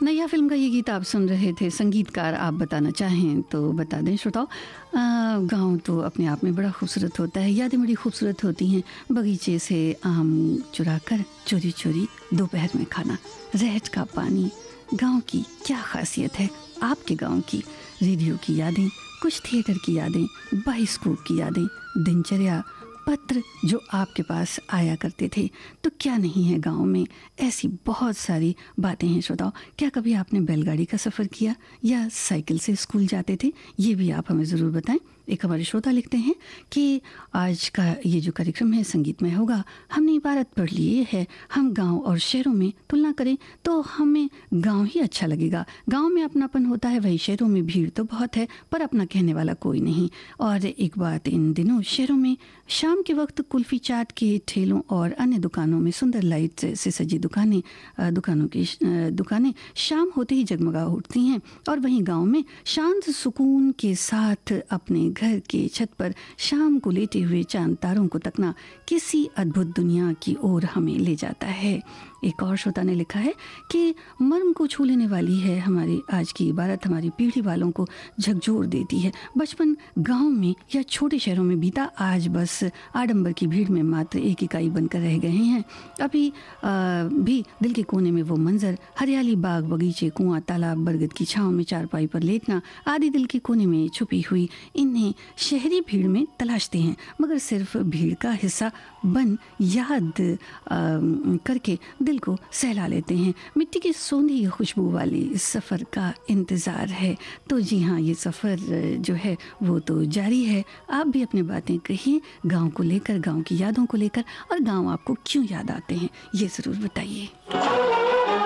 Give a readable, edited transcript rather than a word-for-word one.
नैया फिल्म का ये गीत आप सुन रहे थे। संगीतकार आप बताना चाहें तो बता दें श्रोताओं। गाँव तो अपने आप में बड़ा खूबसूरत होता है, यादें बड़ी खूबसूरत होती हैं। बगीचे से आम चुरा कर चोरी चोरी दोपहर में खाना, रहट का पानी, गांव की क्या खासियत है। आपके गांव की रेडियो की यादें, कुछ थिएटर की यादें, बाइस्कोप की यादें, दिनचर्या, पत्र जो आपके पास आया करते थे। तो क्या नहीं है गांव में ऐसी बहुत सारी बातें हैं श्रोताओ। क्या कभी आपने बैलगाड़ी का सफ़र किया या साइकिल से स्कूल जाते थे? ये भी आप हमें ज़रूर बताएं। एक हमारे श्रोता लिखते हैं कि आज का ये जो कार्यक्रम है संगीतमय होगा। हमने इबारत पढ़ ली है, हम गांव और शहरों में तुलना करें तो हमें गांव ही अच्छा लगेगा। गांव में अपनापन होता है, वही शहरों में भीड़ तो बहुत है पर अपना कहने वाला कोई नहीं। और एक बात, इन दिनों शहरों में शाम के वक्त कुल्फी चाट के ठेलों और अन्य दुकानों में सुंदर लाइट से सजी दुकानें शाम होते ही जगमगा उठती हैं। और वहीं गांव में शांत सुकून के साथ अपने घर के छत पर शाम को लेटे हुए चांद तारों को तकना किसी अद्भुत दुनिया की ओर हमें ले जाता है। एक और श्रोता ने लिखा है कि मर्म को छू लेने वाली है हमारी आज की इबारत, हमारी पीढ़ी वालों को झकझोर देती है। बचपन गांव में या छोटे शहरों में बीता, आज बस आडंबर की भीड़ में मात्र एक इकाई बनकर रह गए हैं। अभी भी दिल के कोने में वो मंजर, हरियाली, बाग बगीचे, कुआं, तालाब, बरगद की छांव में चारपाई पर लेटना आदि दिल के कोने में छुपी हुई इन्हें शहरी भीड़ में तलाशते हैं, मगर सिर्फ भीड़ का हिस्सा बन याद करके दिल को सहला लेते हैं। मिट्टी की सोंधी खुशबू वाली इस सफ़र का इंतज़ार है। तो जी हाँ, ये सफ़र जो है वो तो जारी है। आप भी अपनी बातें कहिए गांव को लेकर, गांव की यादों को लेकर, और गांव आपको क्यों याद आते हैं ये ज़रूर बताइए।